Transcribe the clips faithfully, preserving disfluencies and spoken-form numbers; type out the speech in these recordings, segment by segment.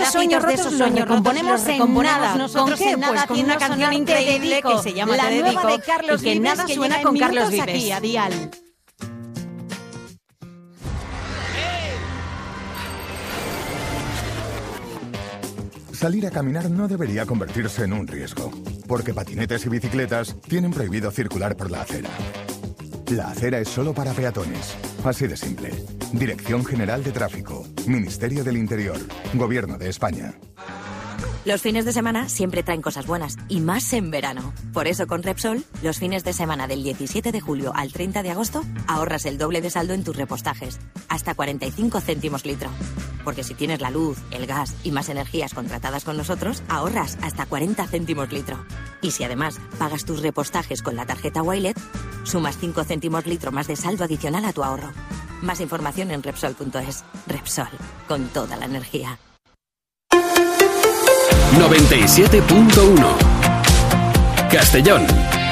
esos sueños rotos los sueños recomponemos en nada. ¿Con qué? Pues con una canción increíble que se llama Te Dedico y que nada suena con Carlos Vives. Aquí a Dial. Salir a caminar no debería convertirse en un riesgo, porque patinetes y bicicletas tienen prohibido circular por la acera. La acera es solo para peatones. Así de simple. Dirección General de Tráfico. Ministerio del Interior. Gobierno de España. Los fines de semana siempre traen cosas buenas, y más en verano. Por eso con Repsol, los fines de semana del diecisiete de julio al treinta de agosto, ahorras el doble de saldo en tus repostajes, hasta cuarenta y cinco céntimos litro. Porque si tienes la luz, el gas y más energías contratadas con nosotros, ahorras hasta cuarenta céntimos litro. Y si además pagas tus repostajes con la tarjeta Wilet, sumas cinco céntimos litro más de saldo adicional a tu ahorro. Más información en Repsol punto es. Repsol, con toda la energía. noventa y siete punto uno Castellón.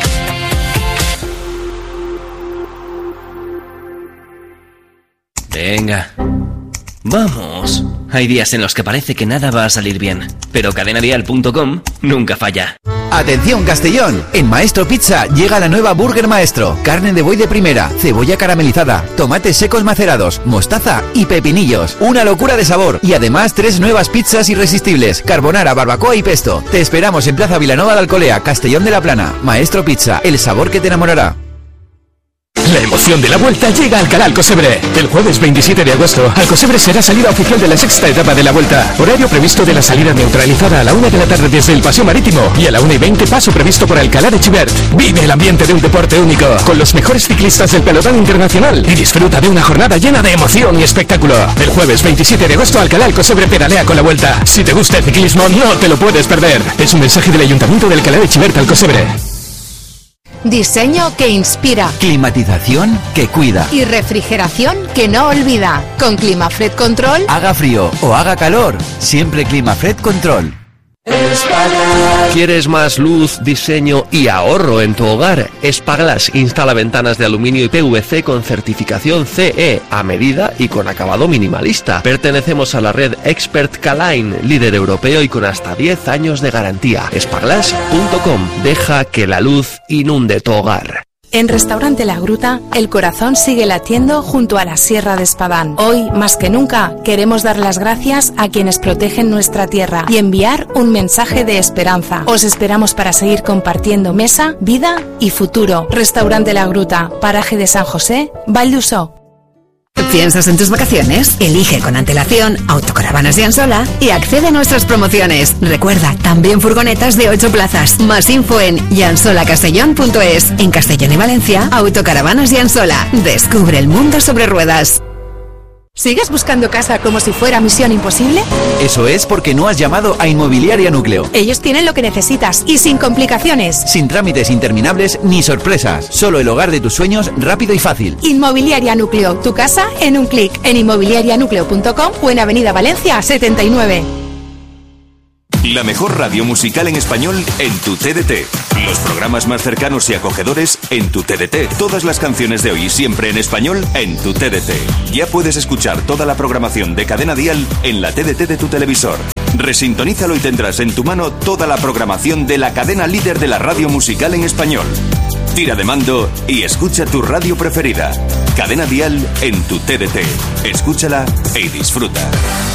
Venga, vamos. Hay días en los que parece que nada va a salir bien, pero cadena dial punto com nunca falla. Atención Castellón, en Maestro Pizza llega la nueva Burger Maestro, carne de buey de primera, cebolla caramelizada, tomates secos macerados, mostaza y pepinillos. Una locura de sabor y además tres nuevas pizzas irresistibles, carbonara, barbacoa y pesto. Te esperamos en Plaza Vilanova de Alcolea, Castellón de la Plana. Maestro Pizza, el sabor que te enamorará. La emoción de la vuelta llega a Alcalá Alcocebre. El jueves veintisiete de agosto, Alcocebre será salida oficial de la sexta etapa de la vuelta. Horario previsto de la salida neutralizada a la una de la tarde desde el Paseo Marítimo y a la una y veinte paso previsto por Alcalá de Chivert. Vive el ambiente de un deporte único con los mejores ciclistas del pelotón internacional y disfruta de una jornada llena de emoción y espectáculo. El jueves veintisiete de agosto, Alcalá Alcocebre pedalea con la vuelta. Si te gusta el ciclismo, no te lo puedes perder. Es un mensaje del Ayuntamiento de Alcalá de Chivert, Alcocebre. Diseño que inspira. Climatización que cuida. Y refrigeración que no olvida. Con Climafred Control. Haga frío o haga calor, siempre Climafred Control. ¿Quieres más luz, diseño y ahorro en tu hogar? Spaglass instala ventanas de aluminio y P V C con certificación C E a medida y con acabado minimalista. Pertenecemos a la red Expert K-Line, líder europeo y con hasta diez años de garantía. Spaglass punto com. Deja que la luz inunde tu hogar. En Restaurante La Gruta, el corazón sigue latiendo junto a la Sierra de Espadán. Hoy, más que nunca, queremos dar las gracias a quienes protegen nuestra tierra y enviar un mensaje de esperanza. Os esperamos para seguir compartiendo mesa, vida y futuro. Restaurante La Gruta, paraje de San José, Vall d'Uixó. ¿Piensas en tus vacaciones? Elige con antelación Autocaravanas Llansola y accede a nuestras promociones. Recuerda, también furgonetas de ocho plazas. Más info en llansola castellón punto es. En Castellón y Valencia, Autocaravanas Llansola. Descubre el mundo sobre ruedas. ¿Sigues buscando casa como si fuera misión imposible? Eso es porque no has llamado a Inmobiliaria Núcleo. Ellos tienen lo que necesitas y sin complicaciones. Sin trámites interminables ni sorpresas. Solo el hogar de tus sueños rápido y fácil. Inmobiliaria Núcleo, tu casa en un clic. En inmobiliaria núcleo punto com o en Avenida Valencia setenta y nueve. La mejor radio musical en español en tu T D T. Los programas más cercanos y acogedores en tu T D T. Todas las canciones de hoy y siempre en español en tu T D T. Ya puedes escuchar toda la programación de Cadena Dial en la T D T de tu televisor. Resintonízalo y tendrás en tu mano toda la programación de la cadena líder de la radio musical en español. Tira de mando y escucha tu radio preferida. Cadena Dial en tu T D T. Escúchala y disfruta.